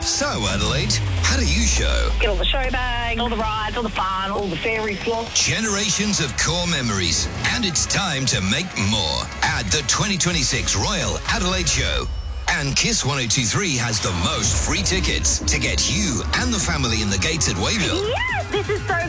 So, Adelaide, how do you show? Get all the show bags, all the rides, all the fun, all the fairy floss. Generations of core memories. And it's time to make more. At the 2026 Royal Adelaide Show. And Kiss 1023 has the most free tickets to get you and the family in the gates at Wayville. Yes, this is so